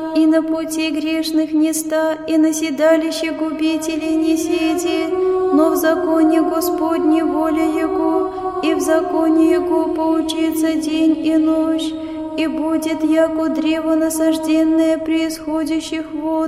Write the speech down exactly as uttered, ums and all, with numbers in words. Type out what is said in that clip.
и на пути грешных не ста, и на седалище губителей не сиди, но в законе Господне воля Его, и в законе Его поучится день и ночь, и будет яко древо насажденное при исходящих вод,